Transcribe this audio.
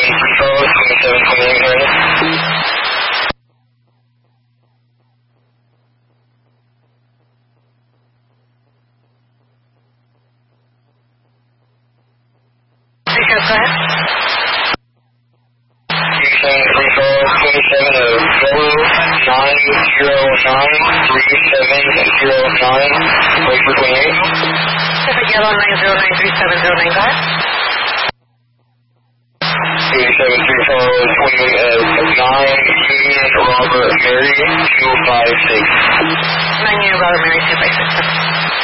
Yellow 9093709, go ahead. 873428 Union Robert Mary 256. 9 Union Robert Mary 256.